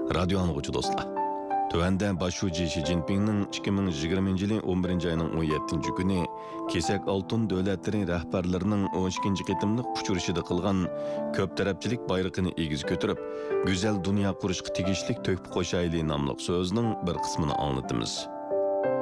Radio anlıqçı dostlar. Tövəndə başçı Xi Jinping'nin 2020 yılın 11 ayının 17 günü Kesek Altın Dövlətlərin rəhbərlərinin 12 qitimliq uçuruşida qılğan köp tərəfçilik bayrağını egiz götürüb, güzel dünya quruşqa tegishlik töhfə qoşaylı namlıq sözünün bir qismini anlatımız.